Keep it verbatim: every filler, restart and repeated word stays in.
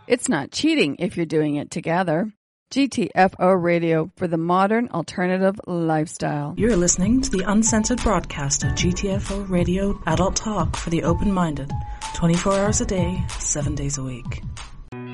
It's not cheating if you're doing it together. G T F O Radio for the modern alternative lifestyle. You're listening to the uncensored broadcast of G T F O Radio, adult talk for the open-minded, twenty-four hours a day, seven days a week.